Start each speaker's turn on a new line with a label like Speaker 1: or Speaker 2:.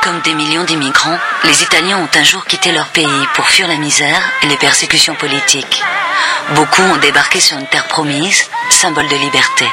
Speaker 1: Comme des millions d'immigrants, les Italiens ont un jour quitté leur pays pour fuir la misère et les persécutions politiques. Beaucoup ont débarqué sur une terre promise, symbole de liberté.